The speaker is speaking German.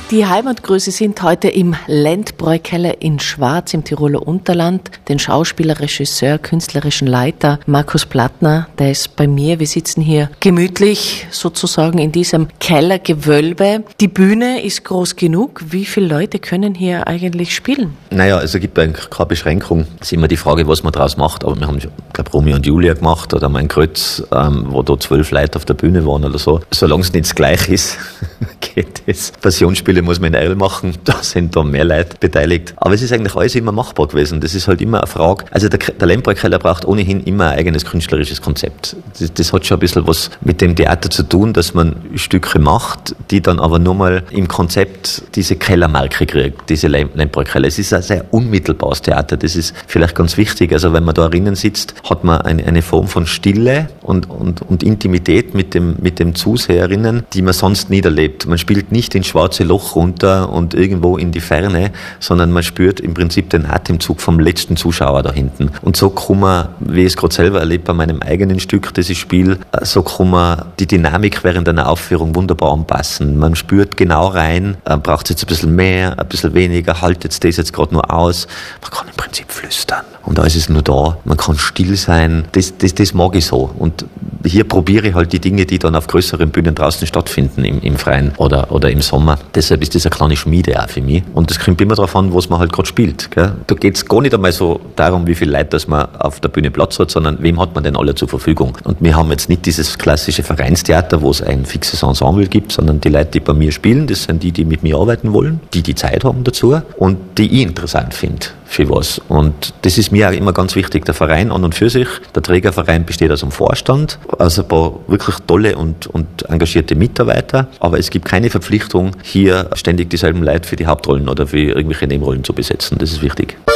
Die Heimatgrüße sind heute im Ländbräu-Keller in Schwarz im Tiroler Unterland. Den Schauspieler, Regisseur, künstlerischen Leiter Markus Plattner, der ist bei mir. Wir sitzen hier gemütlich sozusagen in diesem Kellergewölbe. Die Bühne ist groß genug. Wie viele Leute können hier eigentlich spielen? Naja, es gibt eigentlich keine Beschränkung. Es ist immer die Frage, was man daraus macht. Aber wir haben, ich glaube, Romeo und Julia gemacht oder mein Kreuz, wo da 12 Leute auf der Bühne waren oder so. Solange es nicht gleich ist, geht es. Passionsspiele muss man in Eil machen, da sind da mehr Leute beteiligt. Aber es ist eigentlich alles immer machbar gewesen. Das ist halt immer eine Frage. Also der Ländbräu-Keller braucht ohnehin immer ein eigenes künstlerisches Konzept. Das hat schon ein bisschen was mit dem Theater zu tun, dass man Stücke macht, die dann aber nur mal im Konzept diese Kellermarke kriegt, diese Ländbräu-Keller. Es ist ein sehr unmittelbares Theater. Das ist vielleicht ganz wichtig. Also wenn man da drinnen sitzt, hat man eine Form von Stille und Intimität mit dem Zuseherinnen, die man sonst nie erlebt. Man spielt nicht ins schwarze Loch runter und irgendwo in die Ferne, sondern man spürt im Prinzip den Atemzug vom letzten Zuschauer da hinten. Und so kann man, wie ich es gerade selber erlebt bei meinem eigenen Stück, dieses Spiel, so kann man die Dynamik während einer Aufführung wunderbar anpassen. Man spürt genau rein, braucht es jetzt ein bisschen mehr, ein bisschen weniger, haltet das jetzt gerade nur aus. Man kann im Prinzip flüstern. Und alles ist nur da. Man kann still sein. Das mag ich so. Und hier probiere ich halt die Dinge, die dann auf größeren Bühnen draußen stattfinden, im Freien oder im Sommer. Deshalb ist das eine kleine Schmiede auch für mich. Und das kommt immer darauf an, was man halt gerade spielt. Gell? Da geht es gar nicht einmal so darum, wie viele Leute dass man auf der Bühne Platz hat, sondern wem hat man denn alle zur Verfügung. Und wir haben jetzt nicht dieses klassische Vereinstheater, wo es ein fixes Ensemble gibt, sondern die Leute, die bei mir spielen, das sind die mit mir arbeiten wollen, die Zeit haben dazu und die ich interessant finde für was. Und das ist mir auch immer ganz wichtig. Der Verein an und für sich, der Trägerverein besteht aus einem Vorstand, aus ein paar wirklich tolle und engagierte Mitarbeiter, aber es gibt keine Verpflichtung, hier ständig dieselben Leute für die Hauptrollen oder für irgendwelche Nebenrollen zu besetzen. Das ist wichtig.